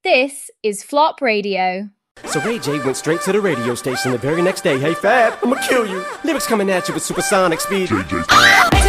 This is Flop Radio. So Ray J went straight to the radio station the very next day. Hey Fab, I'ma kill you. Lyrics coming at you with supersonic speed.